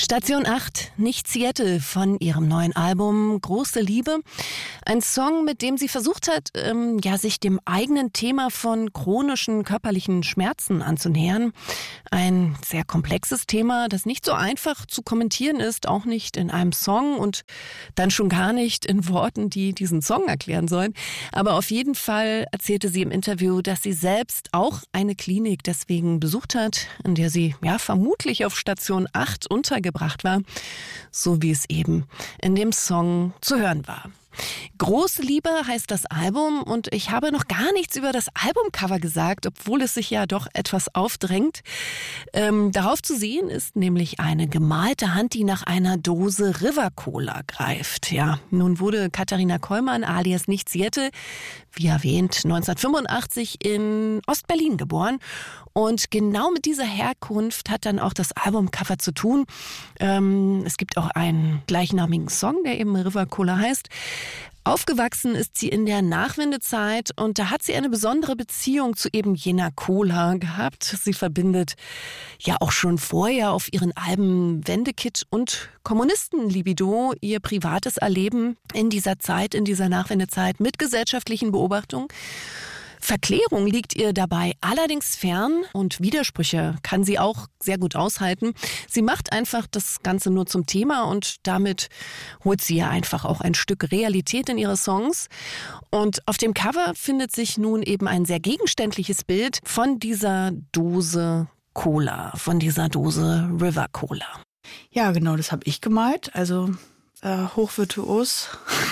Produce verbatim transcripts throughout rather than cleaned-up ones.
Station acht, nicht Seattle von ihrem neuen Album Große Liebe. Ein Song, mit dem sie versucht hat, ähm, ja, sich dem eigenen Thema von chronischen körperlichen Schmerzen anzunähern. Ein sehr komplexes Thema, das nicht so einfach zu kommentieren ist, auch nicht in einem Song und dann schon gar nicht in Worten, die diesen Song erklären sollen. Aber auf jeden Fall erzählte sie im Interview, dass sie selbst auch eine Klinik deswegen besucht hat, in der sie ja vermutlich auf Station acht untergebracht war, so wie es eben in dem Song zu hören war. Große Liebe heißt das Album und ich habe noch gar nichts über das Albumcover gesagt, obwohl es sich ja doch etwas aufdrängt. Ähm, darauf zu sehen ist nämlich eine gemalte Hand, die nach einer Dose River Cola greift. Ja, nun wurde Katharina Kollmann alias Nicht Seattle, wie erwähnt, neunzehnhundertfünfundachtzig in Ostberlin geboren. Und genau mit dieser Herkunft hat dann auch das Albumcover zu tun. Ähm, es gibt auch einen gleichnamigen Song, der eben River Cola heißt. Aufgewachsen ist sie in der Nachwendezeit und da hat sie eine besondere Beziehung zu eben jener Cola gehabt. Sie verbindet ja auch schon vorher auf ihren Alben Wendekit und Kommunistenlibido ihr privates Erleben in dieser Zeit, in dieser Nachwendezeit mit gesellschaftlichen Beobachtungen. Verklärung liegt ihr dabei allerdings fern und Widersprüche kann sie auch sehr gut aushalten. Sie macht einfach das Ganze nur zum Thema und damit holt sie ja einfach auch ein Stück Realität in ihre Songs. Und auf dem Cover findet sich nun eben ein sehr gegenständliches Bild von dieser Dose Cola, von dieser Dose River Cola. Ja, genau, das habe ich gemalt, also äh, hochvirtuos.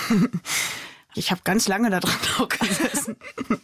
Ich habe ganz lange da dran auch gesessen.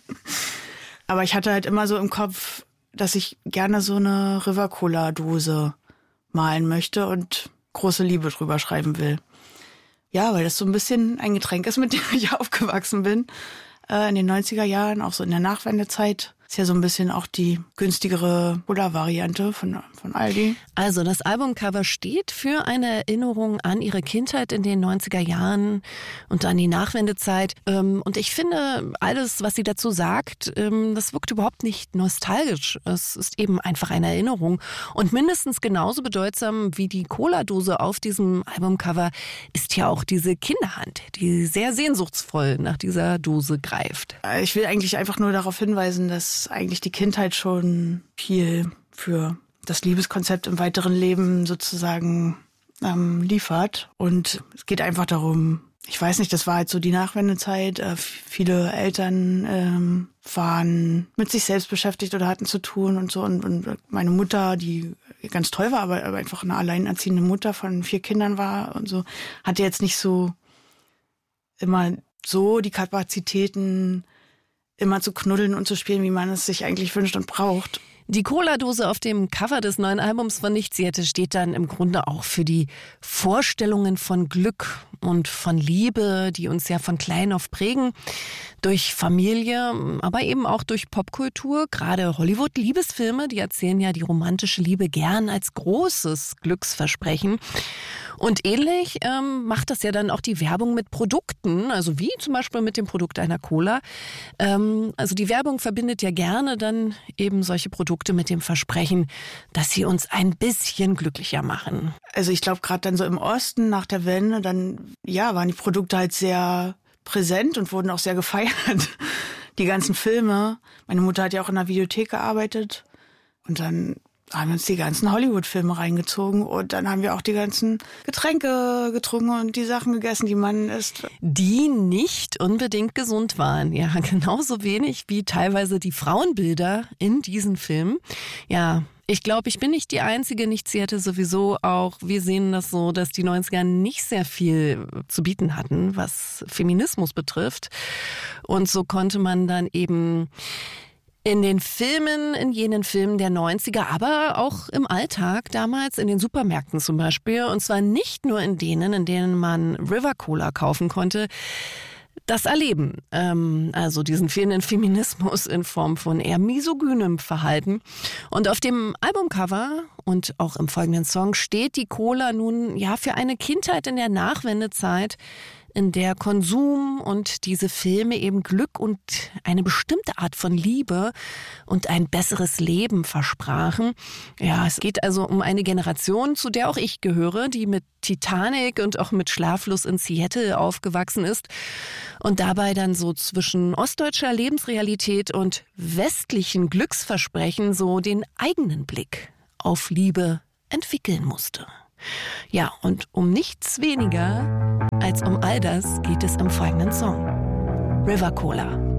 Aber ich hatte halt immer so im Kopf, dass ich gerne so eine River Cola Dose malen möchte und große Liebe drüber schreiben will. Ja, weil das so ein bisschen ein Getränk ist, mit dem ich aufgewachsen bin. Äh, in den neunziger Jahren, auch so in der Nachwendezeit. Ist ja so ein bisschen auch die günstigere Cola-Variante von, von Aldi. Also das Albumcover steht für eine Erinnerung an ihre Kindheit in den neunziger Jahren und an die Nachwendezeit. Und ich finde, alles, was sie dazu sagt, das wirkt überhaupt nicht nostalgisch. Es ist eben einfach eine Erinnerung. Und mindestens genauso bedeutsam wie die Cola-Dose auf diesem Albumcover ist ja auch diese Kinderhand, die sehr sehnsuchtsvoll nach dieser Dose greift. Ich will eigentlich einfach nur darauf hinweisen, dass eigentlich die Kindheit schon viel für das Liebeskonzept im weiteren Leben sozusagen ähm, liefert. Und es geht einfach darum, ich weiß nicht, das war halt so die Nachwendezeit. Äh, viele Eltern ähm, waren mit sich selbst beschäftigt oder hatten zu tun und so. Und, und meine Mutter, die ganz toll war, aber, aber einfach eine alleinerziehende Mutter von vier Kindern war und so, hatte jetzt nicht so immer so die Kapazitäten, immer zu knuddeln und zu spielen, wie man es sich eigentlich wünscht und braucht. Die Cola-Dose auf dem Cover des neuen Albums von Nicht Seattle steht dann im Grunde auch für die Vorstellungen von Glück und von Liebe, die uns ja von klein auf prägen. Durch Familie, aber eben auch durch Popkultur. Gerade Hollywood-Liebesfilme, die erzählen ja die romantische Liebe gern als großes Glücksversprechen. Und ähnlich ähm, macht das ja dann auch die Werbung mit Produkten, also wie zum Beispiel mit dem Produkt einer Cola. Ähm, also die Werbung verbindet ja gerne dann eben solche Produkte mit dem Versprechen, dass sie uns ein bisschen glücklicher machen. Also ich glaube, gerade dann so im Osten nach der Wende, dann ja waren die Produkte halt sehr präsent und wurden auch sehr gefeiert. Die ganzen Filme. Meine Mutter hat ja auch in der Videothek gearbeitet und dann haben wir uns die ganzen Hollywood-Filme reingezogen und dann haben wir auch die ganzen Getränke getrunken und die Sachen gegessen, die man isst. Die nicht unbedingt gesund waren. Ja, genauso wenig wie teilweise die Frauenbilder in diesen Filmen. Ja, ich glaube, ich bin nicht die Einzige, Nicht Seattle sowieso auch. Wir sehen das so, dass die neunziger nicht sehr viel zu bieten hatten, was Feminismus betrifft. Und so konnte man dann eben in den Filmen, in jenen Filmen der neunziger, aber auch im Alltag damals, in den Supermärkten zum Beispiel. Und zwar nicht nur in denen, in denen man River Cola kaufen konnte, das erleben. Ähm, also diesen fehlenden Feminismus in Form von eher misogynem Verhalten. Und auf dem Albumcover und auch im folgenden Song steht die Cola nun ja für eine Kindheit in der Nachwendezeit, in der Konsum und diese Filme eben Glück und eine bestimmte Art von Liebe und ein besseres Leben versprachen. Ja, es geht also um eine Generation, zu der auch ich gehöre, die mit Titanic und auch mit Schlaflos in Seattle aufgewachsen ist und dabei dann so zwischen ostdeutscher Lebensrealität und westlichen Glücksversprechen so den eigenen Blick auf Liebe entwickeln musste. Ja, und um nichts weniger als um all das geht es im folgenden Song. River Cola.